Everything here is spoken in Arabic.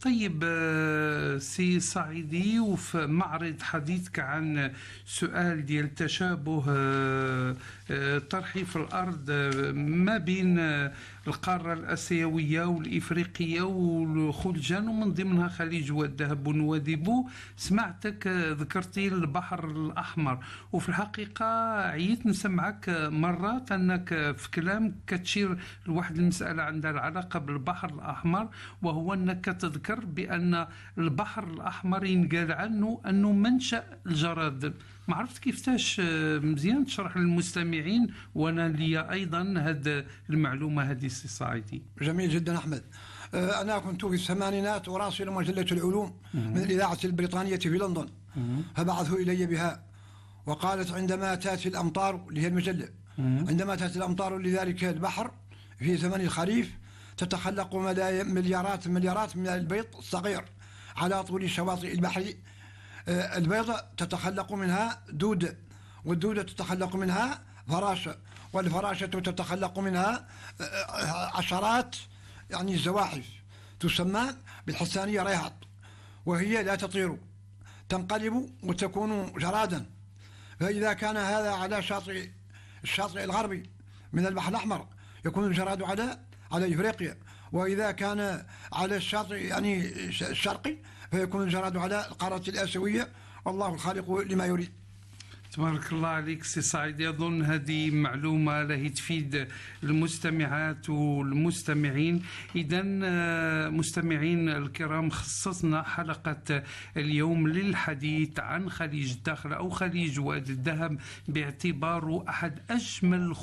طيب سي صعيدي، وفي معرض حديثك عن سؤال ديال تشابه طرحي في الأرض ما بين القارة الآسيوية والإفريقية والخلجان ومن ضمنها خليج والذهب ونواديبو، سمعتك ذكرتي البحر الأحمر، وفي الحقيقة عييت نسمعك مرات أنك في كلام كتشير لواحد المسألة عندها العلاقة بالبحر الأحمر، وهو أنك تذكر بأن البحر الأحمر ينقال عنه أنه منشأ الجراد. ما عرفت كيفتاش مزيان تشرح للمستمعين وانا لي ايضا هذه المعلومه هذه سي صعيدي. جميل جدا احمد. انا كنت في الثمانينات اراسل مجله العلوم من الاذاعه البريطانيه في لندن، فبعثوا الي بها وقالت عندما تاتي الامطار، اللي هي المجله، عندما تاتي الامطار لذلك البحر في زمن الخريف تتخلق مليارات من البيض الصغير على طول شواطئ البحر. البيضة تتخلق منها دودة، والدودة تتخلق منها فراشة، والفراشة تتخلق منها عشرات يعني الزواحف تسمى بالحسانية ريهط، وهي لا تطير، تنقلب وتكون جرادا. فإذا كان هذا على الشاطئ الغربي من البحر الأحمر يكون الجراد على إفريقيا، وإذا كان على الشاطئ يعني الشرقي فيكون الجراد على القارة الآسيوية، والله الخالق لما يريد. تبارك الله عليك سي سعيد. أظن هذه معلومة لهي تفيد المستمعات والمستمعين. إذا مستمعين الكرام، خصصنا حلقة اليوم للحديث عن خليج الداخل أو خليج وادي الذهب باعتباره أحد أجمل